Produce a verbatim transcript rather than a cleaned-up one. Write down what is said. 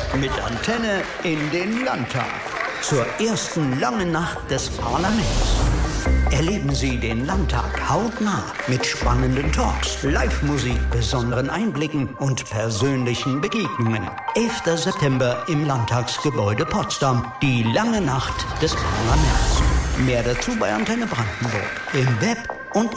Mit Antenne in den Landtag. Zur ersten langen Nacht des Parlaments. Erleben Sie den Landtag hautnah mit spannenden Talks, Live-Musik, besonderen Einblicken und persönlichen Begegnungen. elfter September im Landtagsgebäude Potsdam. Die lange Nacht des Parlaments. Mehr dazu bei Antenne Brandenburg. Im Web